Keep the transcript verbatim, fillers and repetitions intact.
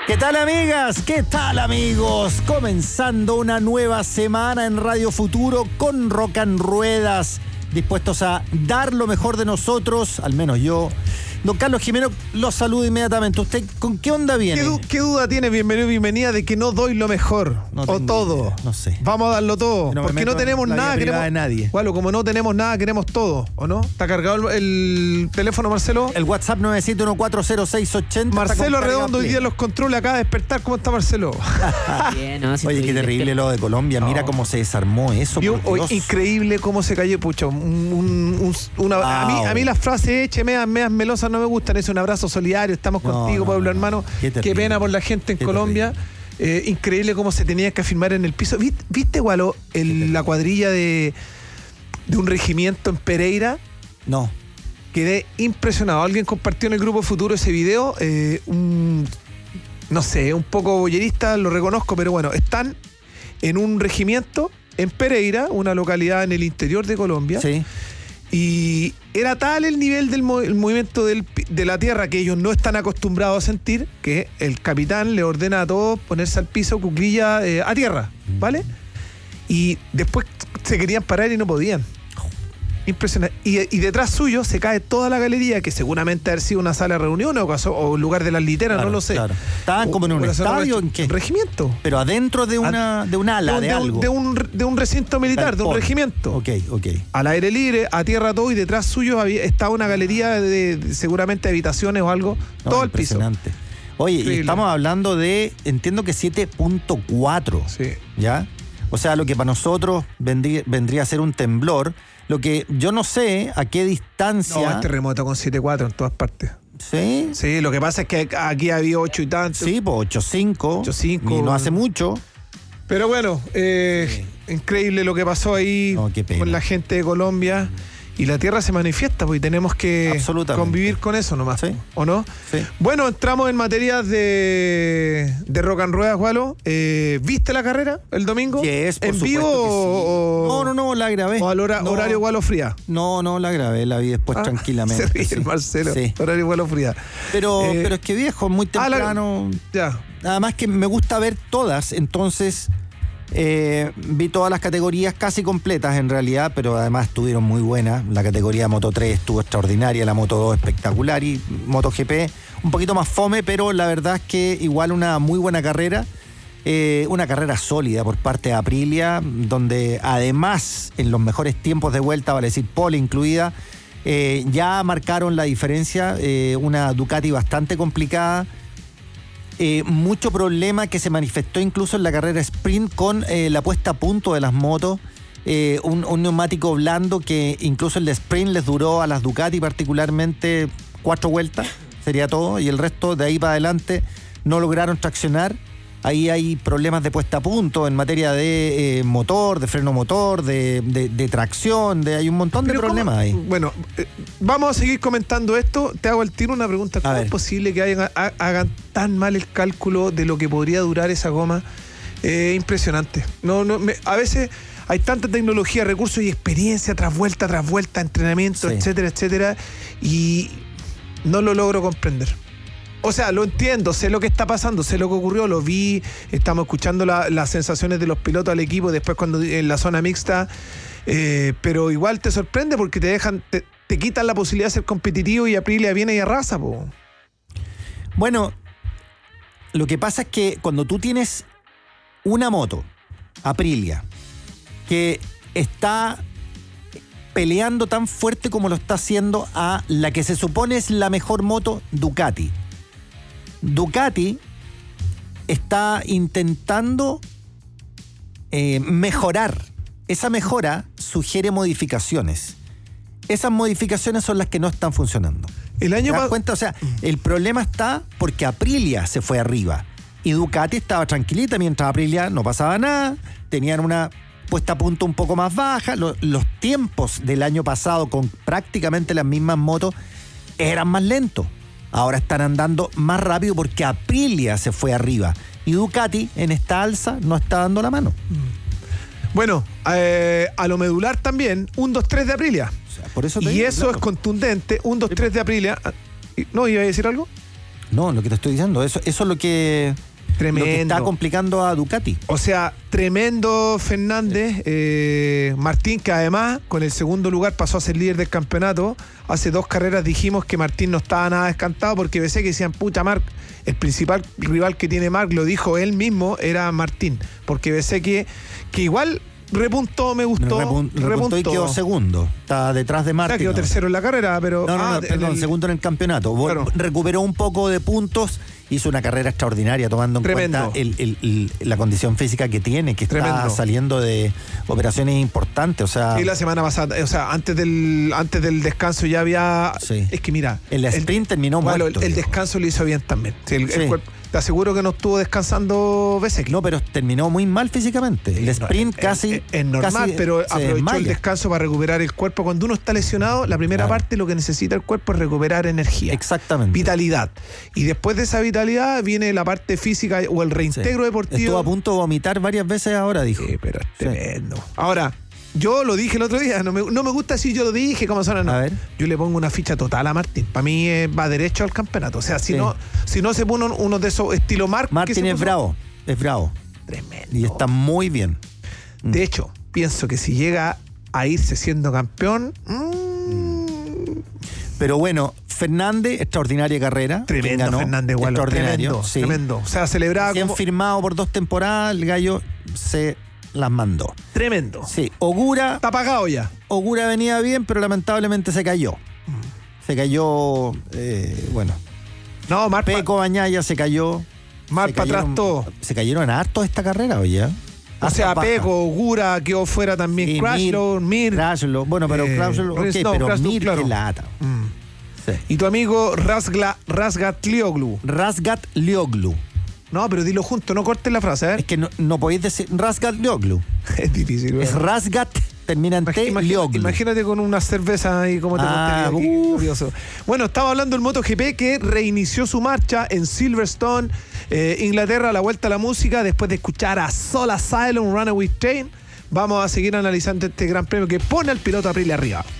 ¿Qué tal, amigas? ¿Qué tal, amigos? Comenzando una nueva semana en Radio Futuro con Rock and Ruedas, dispuestos a dar lo mejor de nosotros, al menos yo. Don Carlos Jimeno, los saludo inmediatamente. ¿Usted con qué onda viene? ¿Qué, du- qué duda tiene, bienvenido y bienvenida, de que no doy lo mejor? No o todo. Idea, no sé. Vamos a darlo todo. No me porque meto no tenemos en la nada. vida privada Queremos, de nadie. Bueno, como no tenemos nada, queremos todo, ¿o no? ¿Está cargado el, el teléfono, Marcelo? El WhatsApp nueve siete uno cuatro cero seis ocho cero. Marcelo Redondo hoy día los controles, acaba de despertar. ¿Cómo está Marcelo? Bien, no, si Oye, qué estoy terrible despierto. lo de Colombia. Mira No. cómo se desarmó eso. Y un- por hoy, Dios. increíble cómo se cayó, pucha. Un, un- un- una, a, mí, a mí las frases hechas, meas, meas melosas no me gustan. Es un abrazo solidario, estamos No, contigo, no, pueblo no. hermano. Qué Qué, terrible. pena por la gente en Qué Colombia. Eh, increíble cómo se tenía que afirmar en el piso. ¿Viste, viste Gualo, el- la cuadrilla de, de un regimiento en Pereira? No. Quedé impresionado. Alguien compartió en el grupo Futuro ese video. eh, un, no sé, un poco bollerista, lo reconozco, pero bueno, están en un regimiento en Pereira, una localidad en el interior de Colombia. Sí. Y era tal el nivel del mo- el movimiento del pi- de la tierra que ellos no están acostumbrados a sentir, que el capitán le ordena a todos ponerse al piso, cuclilla eh, a tierra, ¿vale? Y después se querían parar y no podían. Impresionante. Y, y detrás suyo se cae toda la galería, que seguramente ha sido una sala de reuniones o, caso- o un lugar de las literas, Claro, no lo sé. claro. ¿Estaban como en un O- o la zona estadio regi- o en qué? Un regimiento. Pero adentro de una de un ala, un- de, un- algo. de un, de un recinto militar, de un Galpón. regimiento. Ok, ok. Al aire libre, a tierra todo, y detrás suyo había, estaba una galería de, de seguramente habitaciones o algo, No, todo el piso. impresionante. Oye, y Increíble. estamos hablando de, entiendo que siete punto cuatro, Sí. ¿ya? O sea, lo que para nosotros vendría, vendría a ser un temblor, lo que yo no sé a qué distancia... No, es terremoto con siete cuatro en todas partes. ¿Sí? Sí, lo que pasa es que aquí había ocho y tanto. Sí, pues ocho cinco. ocho cinco. Y no hace mucho. Pero bueno, eh, increíble lo que pasó ahí No, qué pena. con la gente de Colombia. Y la tierra se manifiesta, pues, y tenemos que Absolutamente. convivir con eso nomás, Sí. ¿o no? Sí. Bueno, entramos en materia de, de rock and ruedas, Walo. Eh, ¿Viste la carrera el domingo? Yes, por ¿En supuesto vivo que sí. o, No, no, no, la grabé. o al hora- No. horario Walo Fría? No, no, la grabé, la vi después Ah, tranquilamente. Se ríe sí. el Marcelo. Sí. Horario Walo Fría. Pero, Eh, pero es que viejo, muy ah, la- temprano. Ya. Además que me gusta ver todas, entonces eh, vi todas las categorías casi completas en realidad, pero además estuvieron muy buenas. La categoría Moto tres estuvo extraordinaria, la Moto dos espectacular y MotoGP un poquito más fome, pero la verdad es que igual una muy buena carrera. Eh, una carrera sólida por parte de Aprilia, donde además en los mejores tiempos de vuelta, vale decir pole incluida, eh, ya marcaron la diferencia. Eh, una Ducati bastante complicada. Eh, mucho problema que se manifestó incluso en la carrera sprint con eh, la puesta a punto de las motos. Eh, un, un neumático blando que incluso el de sprint les duró a las Ducati particularmente cuatro vueltas, sería todo, y el resto de ahí para adelante no lograron traccionar. Ahí hay problemas de puesta a punto en materia de eh, motor, de freno motor, de, de, de tracción, de, hay un montón de Pero problemas ¿cómo? ahí. Bueno, eh, vamos a seguir comentando esto. Te hago al tiro una pregunta. ¿Cómo ver. es posible que hayan- ha- hagan tan mal el cálculo de lo que podría durar esa goma? Eh, impresionante. No, no, me- a veces hay tanta tecnología, recursos y experiencia tras vuelta, tras vuelta, entrenamiento, Sí. etcétera, etcétera, y no lo logro comprender. O sea, lo entiendo, sé lo que está pasando, sé lo que ocurrió, lo vi, estamos escuchando la- las sensaciones de los pilotos al equipo después cuando en la zona mixta, eh, pero igual te sorprende porque te dejan, te, te quitan la posibilidad de ser competitivo y Aprilia viene y arrasa, po. Bueno, lo que pasa es que cuando tú tienes una moto, Aprilia, que está peleando tan fuerte como lo está haciendo a la que se supone es la mejor moto, Ducati. Ducati está intentando eh, mejorar. Esa mejora sugiere modificaciones. Esas modificaciones son las que no están funcionando. El año ¿Te das pa- cuenta? O sea, el problema está porque Aprilia se fue arriba y Ducati estaba tranquilita mientras Aprilia no pasaba nada, tenían una puesta a punto un poco más baja, Lo- los tiempos del año pasado con prácticamente las mismas motos eran más lentos. Ahora están andando más rápido porque Aprilia se fue arriba y Ducati en esta alza no está dando la mano. Bueno, eh, a lo medular también, un dos tres de Aprilia. O sea, por eso te Y digo, eso claro. es contundente, un dos tres de Aprilia. Ah, y- ¿No iba a decir algo? No, lo que te estoy diciendo, eso, eso es lo que, Tremendo. lo que está complicando a Ducati. O sea, tremendo Fernández. Eh, Martín, que además con el segundo lugar pasó a ser líder del campeonato. Hace dos carreras dijimos que Martín no estaba nada descantado porque pensé que decían, pucha, Marc, el principal rival que tiene Marc, lo dijo él mismo, era Martín. Porque pensé que, que igual repuntó, me gustó. Repun- repuntó y quedó segundo. Está detrás de O sea, Martín. quedó ahora. tercero en la carrera, pero... No, no, ah, no, perdón, el- segundo en el campeonato. Vol- Claro. Recuperó un poco de puntos, hizo una carrera extraordinaria tomando en Tremendo. cuenta el- el- el- la condición física que tiene, que está Tremendo. saliendo de operaciones importantes. O sea, Y la semana pasada, o sea, antes del antes del descanso ya había... Sí. Es que mira... el sprint terminó bueno, muerto. el, el viejo. descanso lo hizo bien también. Sí, el- el Sí. cuerpo- te aseguro que no estuvo descansando Besekli. No, pero terminó muy mal físicamente. El sprint Es- casi. Es, es normal, casi pero se aprovechó desmaya. el descanso para recuperar el cuerpo. Cuando uno está lesionado, la primera Claro. parte lo que necesita el cuerpo es recuperar energía. Exactamente. Vitalidad. Y después de esa vitalidad viene la parte física o el Sí. reintegro deportivo. Estuvo a punto de vomitar varias veces ahora, dijo. Sí, pero es Sí. tremendo. Ahora, yo lo dije el otro día, no me, no me gusta si yo lo dije, como suena, no. A ver. Yo le pongo una ficha total a Martín. Para mí eh, va derecho al campeonato. O sea, si Sí. no si no se pone uno, uno de esos estilo Marc. que Martín se es puso- bravo. Es bravo. Tremendo. Y está muy bien. De hecho, pienso que si llega a irse siendo campeón, mmm, Pero bueno, Fernández, extraordinaria carrera. ¿Quién tremendo ganó? Fernández Gualo. Extraordinario. Tremendo, sí. tremendo. O sea, celebraba Recién como... firmado por dos temporadas, el gallo se las mandó. Tremendo. Sí, Ogura, Está apagado ya. Ogura venía bien, pero lamentablemente se cayó. Se cayó, eh, bueno, No, Marc, Peco Bañaya se cayó. Marc Se para atrás cayeron- todo. Se cayeron harto esta carrera, oye. ¿eh? O sea, Hartas bajas. Peco, Gura, quedó fuera también. Sí, Crashlow, Mir. Crashlow. Bueno, pero Eh, Crashlow, ok, no, pero Crashlow, Mir claro. que lata. Mm. Sí. Y tu amigo Razgla, Razgatlioglu. Razgat Lioglu. No, pero dilo junto, no cortes la frase, a Es ver. que no, no podéis decir Razgat Lioglu. Es difícil. Es ¿verdad? Razgat, termina en T, Imagina- Lioglu. imagínate con una cerveza ahí como te Ah, conté, qué uf. curioso. Bueno, estaba hablando del MotoGP que reinició su marcha en Silverstone, eh, Inglaterra, a la vuelta a la música, después de escuchar a Soul Asylum, Runaway Train. Vamos a seguir analizando este gran premio que pone al piloto Aprilia arriba.